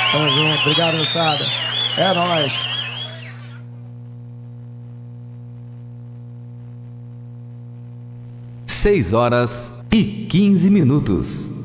Tamo junto, obrigado, moçada. É nóis. 6 horas e 15 minutos.